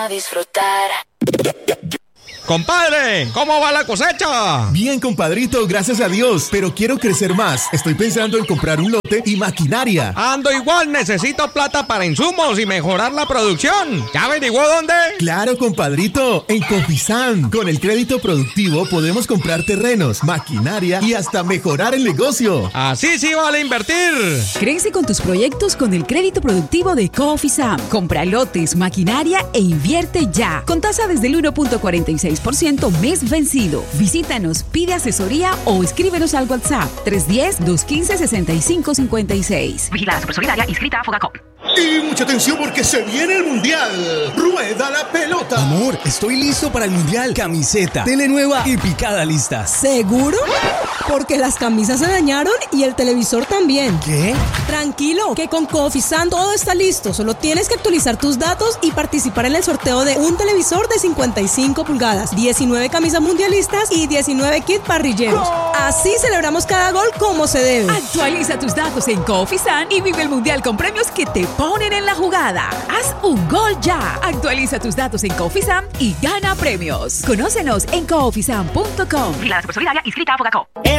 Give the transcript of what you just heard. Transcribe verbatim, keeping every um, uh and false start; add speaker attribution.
Speaker 1: A disfrutar.
Speaker 2: Compadre, ¿cómo va la cosecha?
Speaker 3: Bien, compadrito, gracias a Dios, pero quiero crecer más. Estoy pensando en comprar un lote y maquinaria.
Speaker 2: Ando igual, necesito plata para insumos y mejorar la producción. ¿Ya averiguó dónde?
Speaker 3: Claro, compadrito, en Cofisan. Con el crédito productivo podemos comprar terrenos, maquinaria y hasta mejorar el negocio.
Speaker 2: Así sí vale invertir.
Speaker 4: Crece con tus proyectos con el crédito productivo de Cofisan. Compra lotes, maquinaria e invierte ya. Con tasa desde el uno punto cuarenta y seis por ciento mes vencido. Visítanos, pide asesoría o escríbenos al WhatsApp tres uno cero, dos uno cinco, seis cinco cinco seis.
Speaker 5: Vigilada Supersolidaria, inscrita a Fogacop.
Speaker 3: Y mucha atención porque se viene el Mundial. ¡Rueda la pelota!
Speaker 6: Amor, estoy listo para el Mundial. Camiseta, tele nueva y picada lista.
Speaker 7: ¿Seguro? Porque las camisas se dañaron y el televisor también.
Speaker 6: ¿Qué?
Speaker 7: Tranquilo, que con Cofisan todo está listo. Solo tienes que actualizar tus datos y participar en el sorteo de un televisor de cincuenta y cinco pulgadas, diecinueve camisas mundialistas y diecinueve kits parrilleros. Así celebramos cada gol como se debe.
Speaker 4: Actualiza tus datos en Cofisan y vive el Mundial con premios que te ponen en la jugada. Haz un gol ya. Actualiza tus datos en Cofisan y gana premios. Conócenos en cofisan punto com.
Speaker 5: Vigilada Supersolidaria, inscrita a Fogacop.